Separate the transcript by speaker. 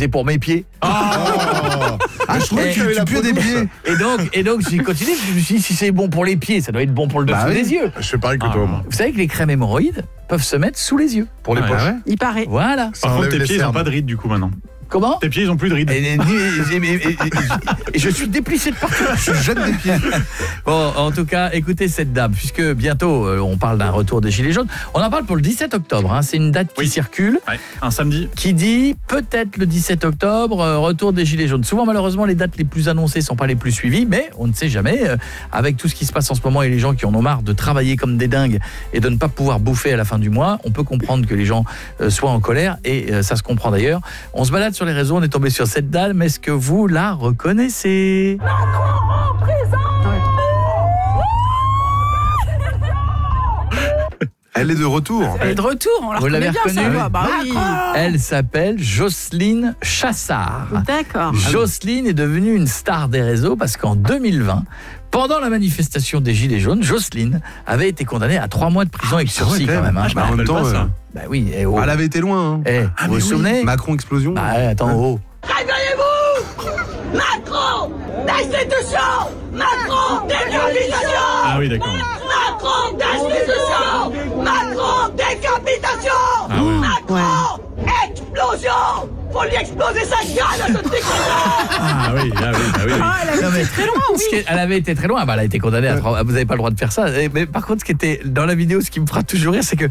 Speaker 1: c'est pour mes pieds.
Speaker 2: Je trouvais qu'il avait la peau des pieds.
Speaker 1: Et donc j'ai continué, je me suis dit si c'est bon pour les pieds, ça doit être bon pour le dessous des yeux.
Speaker 2: Je fais pareil que toi, moi.
Speaker 1: Vous savez que les crèmes hémorroïdes peuvent se mettre sous les yeux.
Speaker 2: Pour les poches.
Speaker 3: Il paraît.
Speaker 1: Voilà.
Speaker 4: Par contre, tes pieds, ils n'ont pas de rides du coup maintenant.
Speaker 1: Comment ?
Speaker 4: Tes pieds, ils n'ont plus de rides.
Speaker 1: Et je suis déplissé de partout.
Speaker 2: Je jette des pieds.
Speaker 1: Bon, en tout cas, écoutez cette dame, puisque bientôt, on parle d'un retour des Gilets jaunes. On en parle pour le 17 octobre. C'est une date qui circule.
Speaker 4: Ouais, un samedi.
Speaker 1: Qui dit peut-être le 17 octobre, retour des Gilets jaunes. Souvent, malheureusement, les dates les plus annoncées ne sont pas les plus suivies, mais on ne sait jamais. Avec tout ce qui se passe en ce moment et les gens qui en ont marre de travailler comme des dingues et de ne pas pouvoir bouffer à la fin du mois, on peut comprendre que les gens soient en colère et ça se comprend d'ailleurs. On se balade sur les réseaux, on est tombé sur cette dame. Est-ce que vous la reconnaissez ?
Speaker 5: Macron en prison.
Speaker 2: Elle est de retour.
Speaker 3: Elle est de retour, on la
Speaker 1: Vous
Speaker 3: reconnaît
Speaker 1: l'avez
Speaker 3: bien,
Speaker 1: reconnue
Speaker 3: sa voix. Bah oui.
Speaker 1: Elle s'appelle Jocelyne Chassard.
Speaker 3: D'accord.
Speaker 1: Jocelyne est devenue une star des réseaux parce qu'en 2020, pendant la manifestation des Gilets jaunes, Jocelyne avait été condamnée à 3 mois de prison avec sursis quand même.
Speaker 2: Bah, en même temps,
Speaker 1: bah oui,
Speaker 2: elle avait été loin.
Speaker 1: Vous vous souvenez ?
Speaker 2: Macron explosion.
Speaker 1: Bah attends,
Speaker 5: Réveillez-vous. Macron, destitution. Macron, décapitation.
Speaker 4: Ah oui, d'accord.
Speaker 5: Macron, destitution. Macron, décapitation. Macron, explosion. Faut lui exploser sa gueule à ce dictateur.
Speaker 4: Ah oui.
Speaker 3: Elle avait été très loin, oui.
Speaker 1: Elle avait été très loin. Bah, elle a été condamnée à 3 mois. Vous n'avez pas le droit de faire ça. Mais par contre, ce qui était dans la vidéo, ce qui me fera toujours rire, c'est que